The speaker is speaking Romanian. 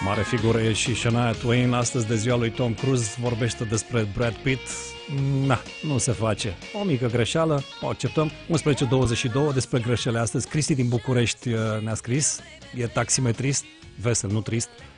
Mare figură e și Shania Twain. Astăzi, de ziua lui Tom Cruise, vorbește despre Brad Pitt. Nu se face. O mică greșeală, o acceptăm. 11:22 despre greșelile astăzi. Cristi din București ne-a scris. E taximetrist, vesel, nu trist.